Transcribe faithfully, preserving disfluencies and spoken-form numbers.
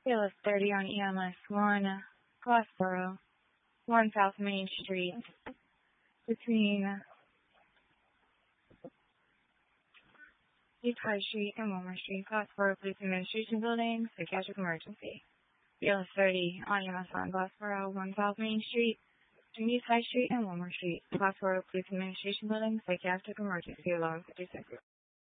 B L S thirty on E M S one, Glassboro, one South Main Street, between East High Street and Wilmer Street, Glassboro Police Administration Building, psychiatric emergency. B L S thirty on E M S one, Glassboro, one South Main Street, between East High Street and Wilmer Street, Glassboro Police Administration Building, psychiatric emergency, eleven fifty-six.